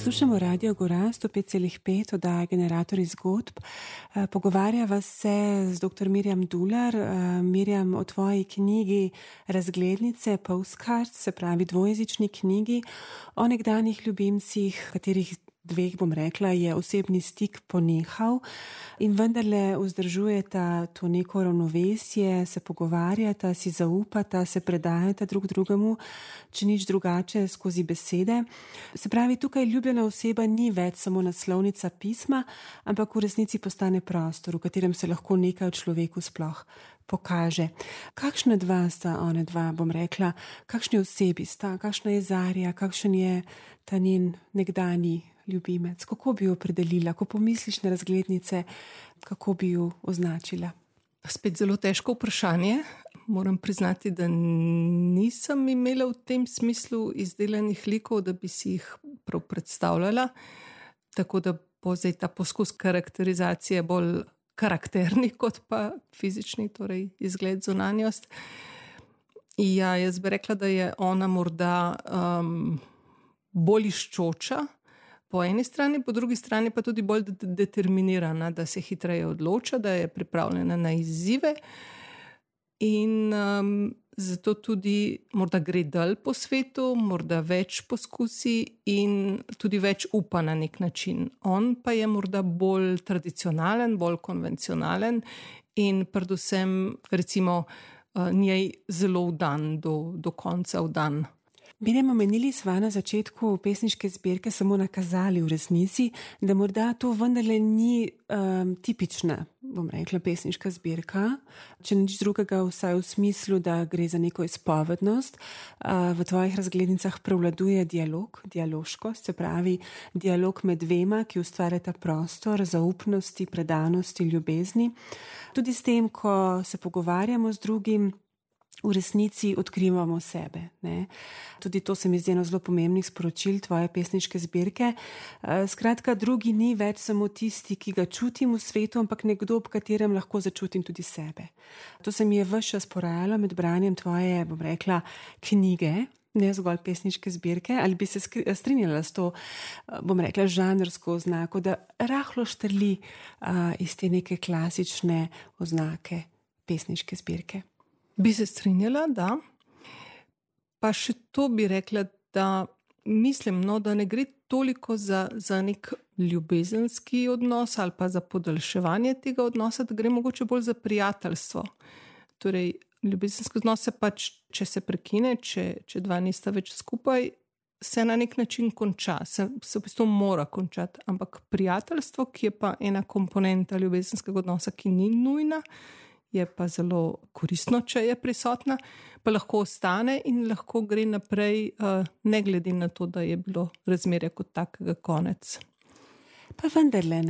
Poslušamo Radio Gora 105,5 oddaja Generatorji zgodb. Pogovarjava se z dr. Mirjam Dular. Mirjam, o tvoji knjigi Razglednice, Postcards, se pravi dvojezični knjigi o nekdanjih ljubimcih, katerih dveh, bom rekla, je osebni stik ponehal in vendarle vzdržujeta to neko ravnovesje, se pogovarjata, si zaupata, se predajata drug drugemu, če nič drugače, skozi besede. Se pravi, tukaj ljubljena oseba ni več samo naslovnica pisma, ampak v resnici postane prostor, v katerem se lahko nekaj o človeku sploh pokaže. Kakšna dva sta one dva, bom rekla, kakšni osebi sta, kakšna je Zarja, kakšen je ta njen nekdanji ljubimec? Kako bi jo opredelila? Ko pomisliš na Razglednice, kako bi jo označila? Spet zelo težko vprašanje. Moram priznati, da nisem imela v tem smislu izdelanih likov, da bi si jih prav predstavljala. Tako da bo zdaj ta poskus karakterizacije bolj karakterni kot pa fizični, torej izgled, zunanjost. Ja, jaz bi rekla, da je ona morda bolj iščoča, po eni strani, po drugi strani pa tudi bolj determinirana, da se hitreje odloča, da je pripravljena na izzive in zato tudi morda gre dalj po svetu, morda več poskusi in tudi več upa na nek način. On pa je morda bolj tradicionalen, bolj konvencionalen in predvsem recimo njej zelo vdan, do konca vdan. Mirjam, omenili sva na začetku pesniške zbirke, samo nakazali v resnici, da morda to vendarle ni tipična, bom rekla, pesniška zbirka, če nič drugega, vsaj v smislu, da gre za neko izpovednost. V tvojih razglednicah prevladuje dialog, dialoškost, se pravi dialog med dvema, ki ustvarjata prostor zaupnosti, predanosti, ljubezni. Tudi s tem, ko se pogovarjamo z drugim, v resnici odkrivamo sebe. Ne? Tudi to se mi zdi eno zelo pomembnih sporočil tvoje pesniške zbirke. Skratka, drugi ni več samo tisti, ki ga čutim v svetu, ampak nekdo, ob katerem lahko začutim tudi sebe. To se mi je ves čas porajalo med branjem tvoje, bom rekla, knjige, ne zgolj pesniške zbirke. Ali bi se strinjala s to, bom rekla, žanrsko oznako, da rahlo štrli iz te neke klasične oznake pesniške zbirke? Bi se strinjala, da. Pa še to bi rekla, da mislim, da ne gre toliko za nek ljubezenski odnos ali pa za podaljševanje tega odnosa, da gre mogoče bolj za prijateljstvo. Torej, ljubezenski odnos se pač, če se prekine, če dva nista več skupaj, se na nek način konča, se v bistvu mora končati. Ampak prijateljstvo, ki je pa ena komponenta ljubezenskega odnosa, ki ni nujna, je pa zelo koristno, če je prisotna, pa lahko ostane in lahko gre naprej, ne glede na to, da je bilo razmerje kot takega konec. Pa vendarle ne.